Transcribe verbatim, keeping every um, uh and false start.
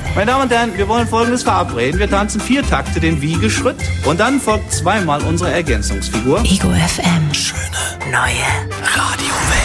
Meine Damen und Herren, wir wollen Folgendes verabreden. Wir tanzen vier Takte den Wiegeschritt und dann folgt zweimal unsere Ergänzungsfigur. Ego F M. Schöne neue Radiowelt.